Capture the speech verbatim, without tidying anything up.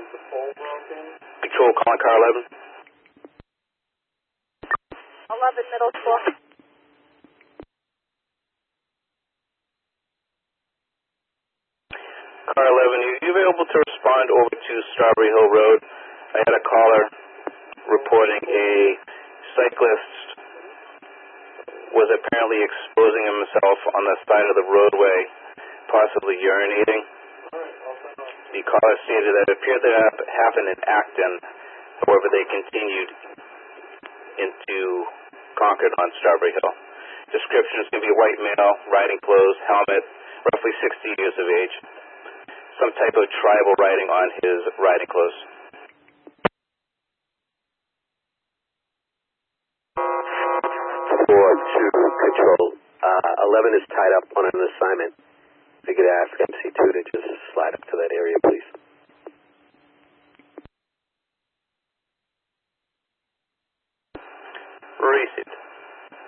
Control, calling car eleven. eleven middle school. Car eleven, are you available to respond over to Strawberry Hill Road? I had a caller reporting a cyclist was apparently exposing himself on the side of the roadway, possibly urinating. The caller stated that it appeared to have happened in Acton. However, they continued into Concord on Strawberry Hill. Description is going to be a white male, riding clothes, helmet, roughly sixty years of age. Some type of tribal writing on his riding clothes. four two Control. Uh, eleven is tied up on an assignment. If you could ask M C two to just slide up to that area, please. Received.